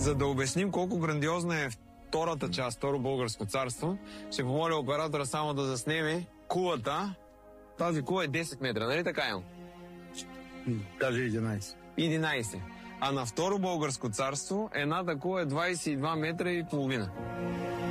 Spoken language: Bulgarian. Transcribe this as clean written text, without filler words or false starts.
За да обясним колко грандиозна е втората част, второ българско царство, ще помоля оператора само да заснеме кулата. Тази кула е 10 метра, нали така, Ян? Даже 11. 11. А на второ българско царство едната кула е 22 метра и половина.